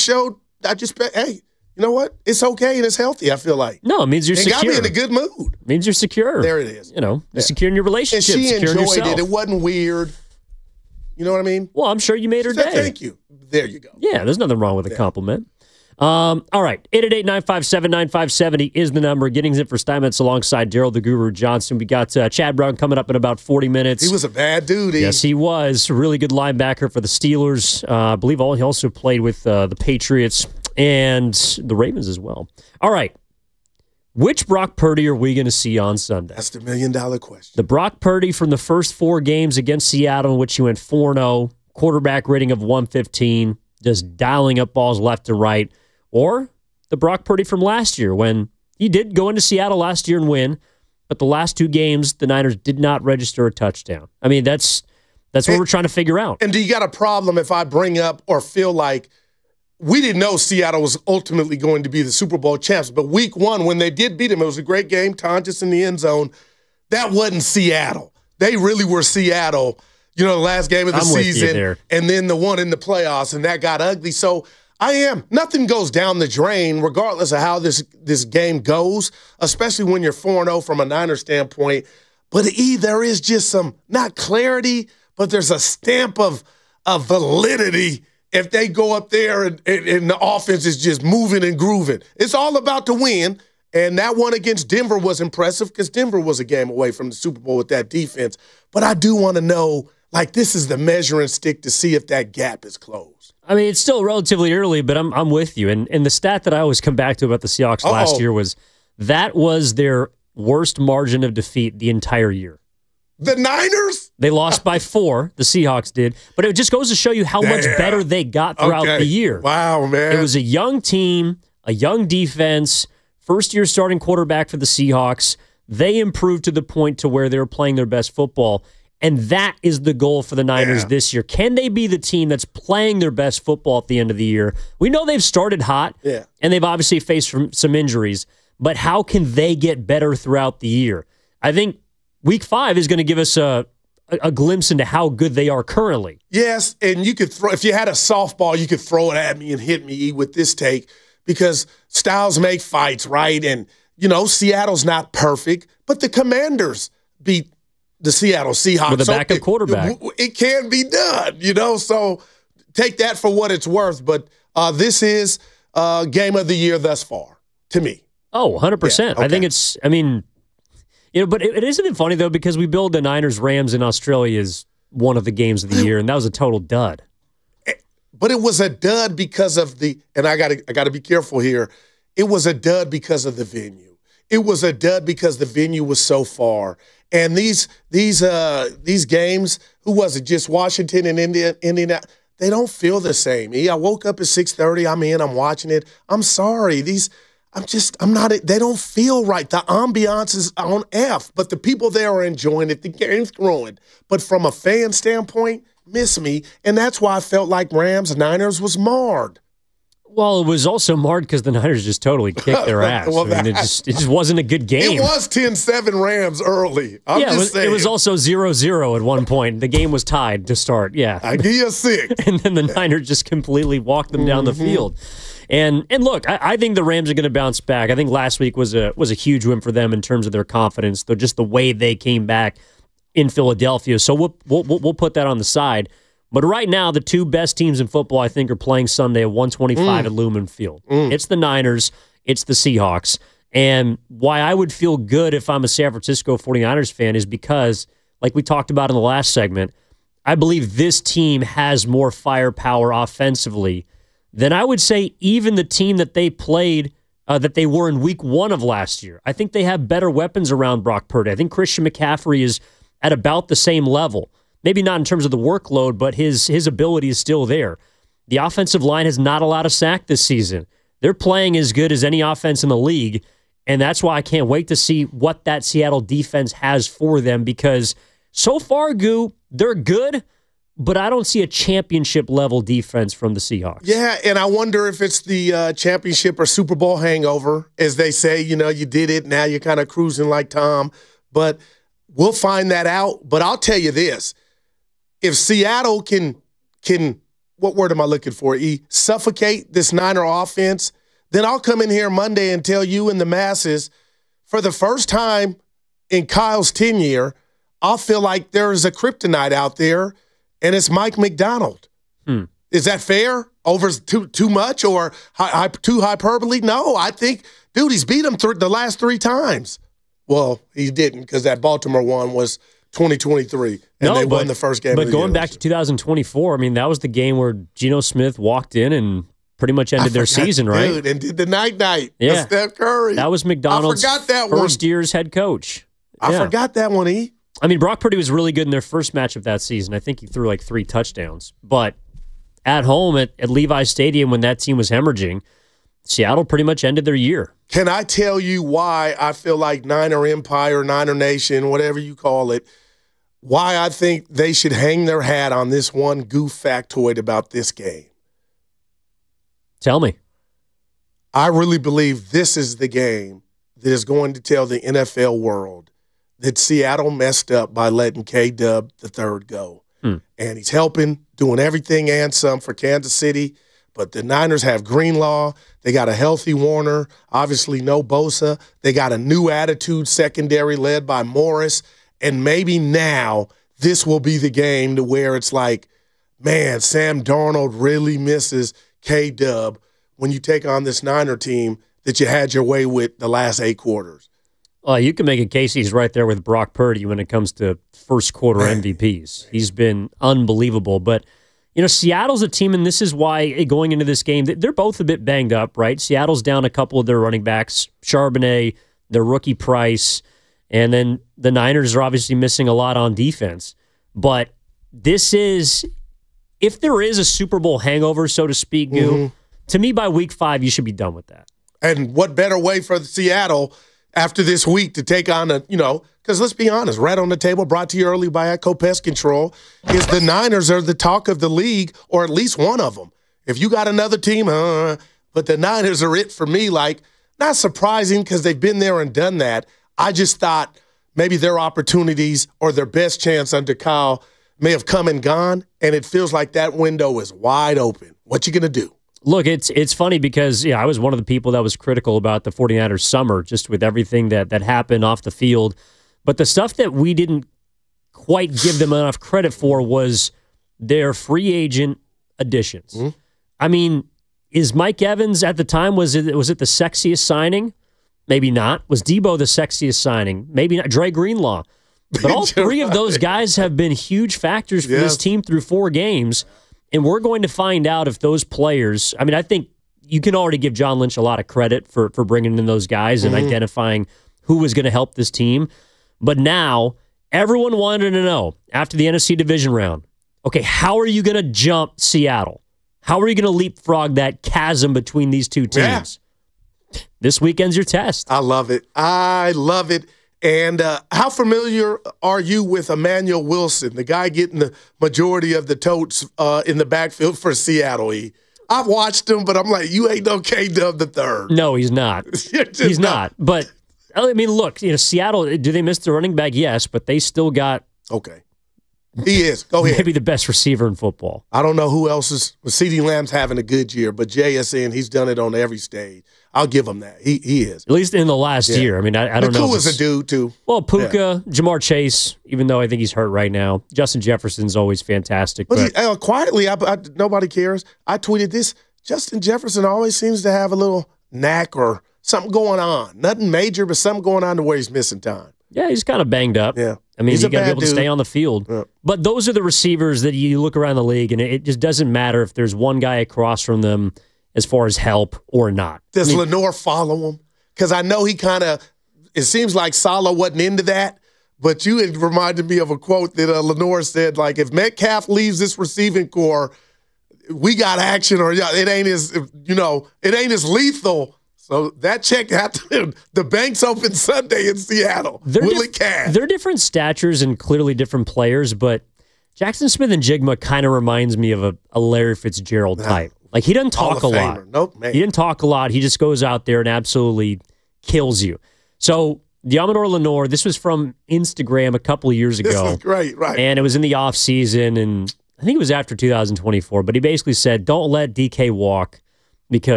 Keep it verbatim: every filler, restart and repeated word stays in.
showed, I just, hey, you know what? It's okay and it's healthy, I feel like. No, it means you're it secure. It got me in a good mood. It means you're secure. There it is. You know, you're yeah. secure in your relationship. And she secure enjoyed in yourself. it. It wasn't weird. You know what I mean? Well, I'm sure you made her said, day. Thank you. There you go. Yeah, there's nothing wrong with a yeah. compliment. Um, all right, eight eight eight, nine five seven, nine five seven zero is the number. Getting it for Steinmetz alongside Daryl the Guru Johnson. We got uh, Chad Brown coming up in about forty minutes. He was a bad dude. He. Yes, he was. A really good linebacker for the Steelers. Uh, I believe all, he also played with uh, the Patriots and the Ravens as well. All right. Which Brock Purdy are we going to see on Sunday? That's the million-dollar question. The Brock Purdy from the first four games against Seattle, in which he went four and oh, quarterback rating of one fifteen, just dialing up balls left and right. Or the Brock Purdy from last year when he did go into Seattle last year and win, but the last two games, the Niners did not register a touchdown. I mean, that's that's what and, we're trying to figure out. And do you got a problem if I bring up or feel like we didn't know Seattle was ultimately going to be the Super Bowl champs, but week one, when they did beat them, it was a great game, Tonjes in the end zone. That wasn't Seattle. They really were Seattle, you know, the last game of the I'm with you season, there. And then the one in the playoffs, and that got ugly. So I am. Nothing goes down the drain regardless of how this, this game goes, especially when you're four and oh from a Niners standpoint. But E, there is just some, not clarity, but there's a stamp of, of validity if they go up there and, and, and the offense is just moving and grooving. It's all about the win, and that one against Denver was impressive because Denver was a game away from the Super Bowl with that defense. But I do want to know, like, this is the measuring stick to see if that gap is closed. I mean, it's still relatively early, but I'm I'm with you. And and the stat that I always come back to about the Seahawks Uh-oh. last year was that was their worst margin of defeat the entire year. The Niners? They lost by four, the Seahawks did. But it just goes to show you how Damn. much better they got throughout okay. the year. Wow, man. It was a young team, a young defense, first-year starting quarterback for the Seahawks. They improved to the point to where they were playing their best football. And that is the goal for the Niners yeah. this year. Can they be the team that's playing their best football at the end of the year? We know they've started hot, yeah. and they've obviously faced some injuries, but how can they get better throughout the year? I think week five is going to give us a, a, a glimpse into how good they are currently. Yes, and you could throw, if you had a softball, you could throw it at me and hit me with this take because styles make fights, right? And, you know, Seattle's not perfect, but the Commanders beat the Seattle Seahawks. With a backup so quarterback. It, it can be done, you know, so take that for what it's worth. But uh, this is uh, game of the year thus far, to me. Oh, one hundred percent. Yeah, okay. I think it's, I mean, you know, but it, it isn't it funny, though, because we build the Niners-Rams in Australia as one of the games of the year, and that was a total dud. But it was a dud because of the, and I got to I got to be careful here, it was a dud because of the venue. It was a dud because the venue was so far. And these these uh these games, who was it? Just Washington and India, Indiana. They don't feel the same. I woke up at six thirty. I'm in. I'm watching it. I'm sorry. These, I'm just, I'm not. They don't feel right. The ambiance is on F, but the people there are enjoying it. The game's growing. But from a fan standpoint, miss me, and that's why I felt like Rams Niners was marred. Well, it was also marred because the Niners just totally kicked their ass. well, I mean, it just it just wasn't a good game. It was ten seven Rams early. I'm yeah, just it was, saying. it was also zero zero at one point. The game was tied to start. Yeah, I give you a six. And then the Niners just completely walked them down mm-hmm. the field. And and look, I, I think the Rams are going to bounce back. I think last week was a was a huge win for them in terms of their confidence. Though just the way they came back in Philadelphia. So we'll we'll we'll put that on the side. But right now, the two best teams in football, I think, are playing Sunday at one twenty-five mm. at Lumen Field. Mm. It's the Niners. It's the Seahawks. And why I would feel good if I'm a San Francisco forty-niners fan is because, like we talked about in the last segment, I believe this team has more firepower offensively than I would say even the team that they played, uh, that they were in week one of last year. I think they have better weapons around Brock Purdy. I think Christian McCaffrey is at about the same level. Maybe not in terms of the workload, but his his ability is still there. The offensive line has not allowed a sack this season. They're playing as good as any offense in the league, and that's why I can't wait to see what that Seattle defense has for them because so far, Goo, they're good, but I don't see a championship-level defense from the Seahawks. Yeah, and I wonder if it's the uh, championship or Super Bowl hangover, as they say, you know, you did it, now you're kind of cruising like Tom, but we'll find that out. But I'll tell you this. If Seattle can can what word am I looking for? E suffocate this Niner offense. Then I'll come in here Monday and tell you and the masses, for the first time in Kyle's tenure, I'll feel like there is a kryptonite out there, and it's Mike Macdonald. Hmm. Is that fair? Over too too much or hi, hi, too hyperbole? No, I think, dude, he's beat him th- the last three times. Well, he didn't because that Baltimore one was twenty twenty-three, and no, they but, won the first game. But of the going year. back to two thousand twenty-four, I mean, that was the game where Geno Smith walked in and pretty much ended their season, right? Dude, and did the night-night. Yeah. Steph Curry. That was McDonald's I forgot that first one. year's head coach. I Yeah. forgot that one, E. I mean, Brock Purdy was really good in their first match of that season. I think he threw like three touchdowns. But at home at, at Levi Stadium when that team was hemorrhaging, Seattle pretty much ended their year. Can I tell you why I feel like Niner Empire, Niner Nation, whatever you call it, why I think they should hang their hat on this one goof factoid about this game? Tell me. I really believe this is the game that is going to tell the N F L world that Seattle messed up by letting K-Dub the third go. Hmm. And he's helping, doing everything and some for Kansas City. But the Niners have Greenlaw. They got a healthy Warner. Obviously, no Bosa. They got a new attitude secondary led by Morris. And maybe now this will be the game to where it's like, man, Sam Darnold really misses K-Dub when you take on this Niner team that you had your way with the last eight quarters. Well, you can make a case he's right there with Brock Purdy when it comes to first quarter M V Ps. He's been unbelievable. But, you know, Seattle's a team, and this is why going into this game, they're both a bit banged up, right? Seattle's down a couple of their running backs, Charbonnet, their rookie Price, and then the Niners are obviously missing a lot on defense. But this is, if there is a Super Bowl hangover, so to speak, Goo, mm-hmm. to me by week five, you should be done with that. And what better way for Seattle after this week to take on a, you know, because let's be honest, right on the table, brought to you early by Echo Pest Control, is the Niners are the talk of the league, or at least one of them. If you got another team, uh, but the Niners are it for me. Like, not surprising because they've been there and done that. I just thought maybe their opportunities or their best chance under Kyle may have come and gone, and it feels like that window is wide open. What you going to do? Look, it's it's funny because yeah, I was one of the people that was critical about the 49ers summer, just with everything that, that happened off the field. But the stuff that we didn't quite give them enough credit for was their free agent additions. Mm-hmm. I mean, is Mike Evans at the time, was it was it the sexiest signing? Maybe not. Was Debo the sexiest signing? Maybe not. Dre Greenlaw. But all three of those guys have been huge factors for yes. this team through four games. And we're going to find out if those players, I mean, I think you can already give John Lynch a lot of credit for, for bringing in those guys and mm-hmm. identifying who was going to help this team. But now, everyone wanted to know, after the N F C division round, okay, how are you going to jump Seattle? How are you going to leapfrog that chasm between these two teams? Yeah. This weekend's your test. I love it. I love it. And uh, how familiar are you with Emmanuel Wilson, the guy getting the majority of the totes uh, in the backfield for Seattle? He, I've watched him, but I'm like, you ain't no K-Dub the third. No, he's not. He's not. not. But, I mean, look, you know, Seattle, do they miss the running back? Yes, but they still got. Okay. He is. Go ahead. Maybe the best receiver in football. I don't know who else is. CeeDee Lamb's having a good year, but J S N, he's done it on every stage. I'll give him that. He he is. At least in the last yeah. year. I mean, I, I don't know. Nakua's a dude, too. Well, Puka, yeah. Jamar Chase, even though I think he's hurt right now. Justin Jefferson's always fantastic. But, but he, uh, quietly, I, I, nobody cares. I tweeted this. Justin Jefferson always seems to have a little knack or something going on. Nothing major, but something going on to where he's missing time. Yeah, he's kind of banged up. Yeah. I mean, he's you got to be able dude. to stay on the field. Yeah. But those are the receivers that you look around the league, and it just doesn't matter if there's one guy across from them as far as help or not. Does I mean, Lenore follow him? Because I know he kind of, it seems like Saleh wasn't into that, but you had reminded me of a quote that uh, Lenore said, like, if Metcalf leaves this receiving core, we got action, or it ain't as, you know, it ain't as lethal. So that check happened. The bank's open Sunday in Seattle. They're Will diff- it cash? They're different statures and clearly different players, but Jackson Smith and Jigma kind of reminds me of a, a Larry Fitzgerald type. Like, he doesn't talk a lot. Nope, man. He didn't talk a lot. He just goes out there and absolutely kills you. So, Diamador Lenore, this was from Instagram a couple of years ago. This is great, right. And it was in the offseason, and I think it was after two thousand twenty-four, but he basically said, don't let D K walk because